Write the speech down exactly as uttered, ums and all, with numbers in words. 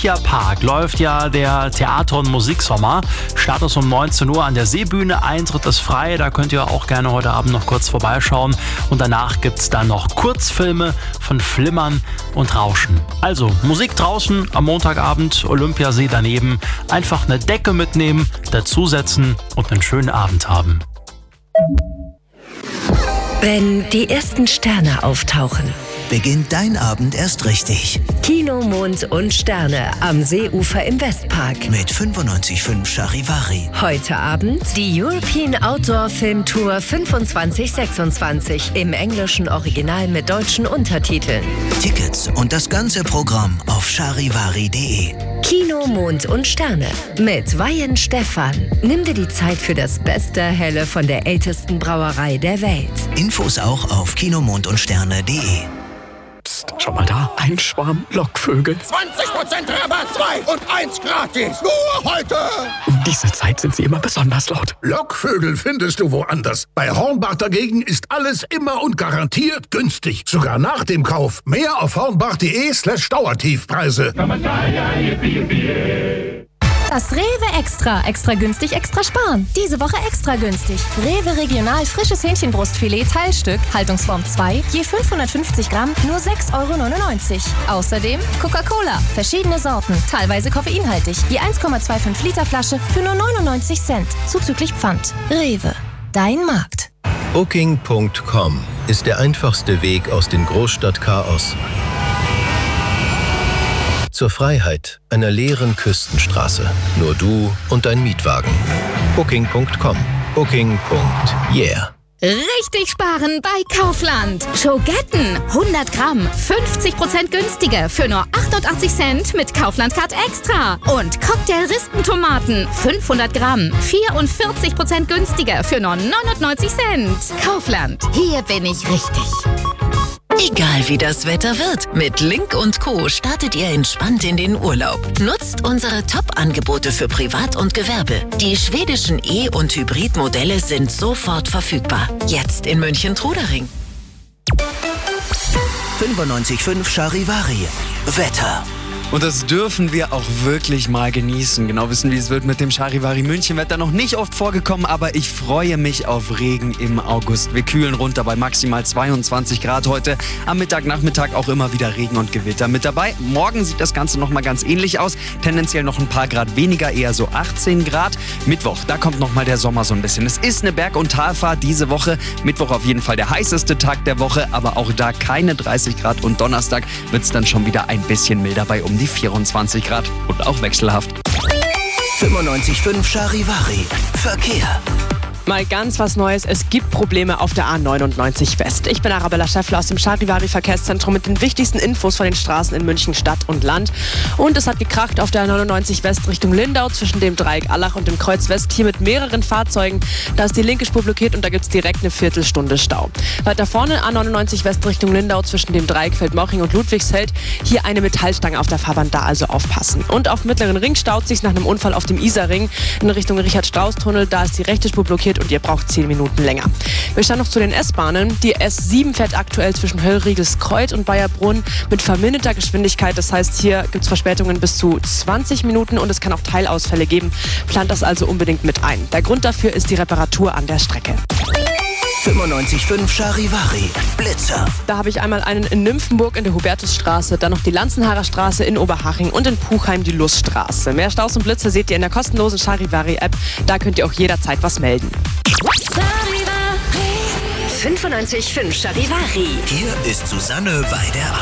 Olympiapark läuft ja der Theater- und Musiksommer. Start ist um neunzehn Uhr an der Seebühne, Eintritt ist frei, da könnt ihr auch gerne heute Abend noch kurz vorbeischauen. Und danach gibt es dann noch Kurzfilme von Flimmern und Rauschen. Also Musik draußen am Montagabend, Olympiasee daneben. Einfach eine Decke mitnehmen, dazusetzen und einen schönen Abend haben. Wenn die ersten Sterne auftauchen, beginnt dein Abend erst richtig. Kino, Mond und Sterne am Seeufer im Westpark. Mit fünfundneunzig Komma fünf Charivari. Heute Abend die European Outdoor Film Tour fünfundzwanzig sechsundzwanzig im englischen Original mit deutschen Untertiteln. Tickets und das ganze Programm auf charivari punkt de. Kino, Mond und Sterne mit Weihen Stephan. Nimm dir die Zeit für das beste Helle von der ältesten Brauerei der Welt. Infos auch auf kinomondundsterne punkt de. Psst, schau mal da, ein Schwarm Lockvögel. zwanzig Prozent Rabatt, zwei und eins gratis. Nur heute. Um diese Zeit sind sie immer besonders laut. Lockvögel findest du woanders. Bei Hornbach dagegen ist alles immer und garantiert günstig. Sogar nach dem Kauf. Mehr auf hornbach punkt de slash Dauertiefpreise. Das Rewe Extra. Extra günstig, extra sparen. Diese Woche extra günstig. Rewe Regional frisches Hähnchenbrustfilet Teilstück, Haltungsform zwei, je fünfhundertfünfzig Gramm, nur sechs Euro neunundneunzig. Außerdem Coca-Cola, verschiedene Sorten, teilweise koffeinhaltig, je eins Komma fünfundzwanzig Liter Flasche für nur neunundneunzig Cent, zuzüglich Pfand. Rewe, dein Markt. Booking Punkt com ist der einfachste Weg aus dem Großstadtchaos zur Freiheit einer leeren Küstenstraße. Nur du und dein Mietwagen. Booking Punkt com. Booking. Yeah. Richtig sparen bei Kaufland. Schogetten, hundert Gramm, fünfzig Prozent günstiger für nur achtundachtzig Cent mit Kaufland-Card Extra. Und Cocktail-Rispentomaten, fünfhundert Gramm, vierundvierzig Prozent günstiger für nur neunundneunzig Cent. Kaufland, hier bin ich richtig. Egal wie das Wetter wird, mit Link und Co. startet ihr entspannt in den Urlaub. Nutzt unsere Top-Angebote für Privat und Gewerbe. Die schwedischen E- und Hybridmodelle sind sofort verfügbar. Jetzt in München-Trudering. fünfundneunzig Komma fünf Charivari. Wetter. Und das dürfen wir auch wirklich mal genießen. Genau wissen, wie es wird mit dem Charivari München. Wetter noch nicht oft vorgekommen, aber ich freue mich auf Regen im August. Wir kühlen runter bei maximal zweiundzwanzig Grad heute. Am Mittag, Nachmittag auch immer wieder Regen und Gewitter mit dabei. Morgen sieht das Ganze nochmal ganz ähnlich aus. Tendenziell noch ein paar Grad weniger, eher so achtzehn Grad. Mittwoch, da kommt nochmal der Sommer so ein bisschen. Es ist eine Berg- und Talfahrt diese Woche. Mittwoch auf jeden Fall der heißeste Tag der Woche, aber auch da keine dreißig Grad. Und Donnerstag wird es dann schon wieder ein bisschen milder bei um die vierundzwanzig Grad und auch wechselhaft. fünfundneunzig Komma fünf Charivari. Verkehr. Mal ganz was Neues. Es gibt Probleme auf der A neunundneunzig West. Ich bin Arabella Schäffler aus dem Charivari Verkehrszentrum mit den wichtigsten Infos von den Straßen in München Stadt und Land. Und es hat gekracht auf der A neunundneunzig West Richtung Lindau zwischen dem Dreieck Allach und dem Kreuz West. Hier mit mehreren Fahrzeugen. Da ist die linke Spur blockiert und da gibt es direkt eine Viertelstunde Stau. Weiter vorne A neunundneunzig West Richtung Lindau zwischen dem Dreieck Feldmoching und Ludwigsfeld. Hier eine Metallstange auf der Fahrbahn, da also aufpassen. Und auf dem Mittleren Ring staut sich nach einem Unfall auf dem Isarring in Richtung Richard-Strauß-Tunnel. Da ist die rechte Spur blockiert und ihr braucht zehn Minuten länger. Wir schauen noch zu den S-Bahnen. Die S sieben fährt aktuell zwischen Höllriegelskreuth und Bayerbrunn mit verminderter Geschwindigkeit. Das heißt, hier gibt es Verspätungen bis zu zwanzig Minuten und es kann auch Teilausfälle geben. Plant das also unbedingt mit ein. Der Grund dafür ist die Reparatur an der Strecke. fünfundneunzig Komma fünf Charivari. Blitzer. Da habe ich einmal einen in Nymphenburg in der Hubertusstraße, dann noch die Lanzenharer Straße in Oberhaching und in Puchheim die Luststraße. Mehr Staus und Blitze seht ihr in der kostenlosen Charivari-App. Da könnt ihr auch jederzeit was melden. fünfundneunzig Komma fünf Charivari. Hier ist Susanne bei der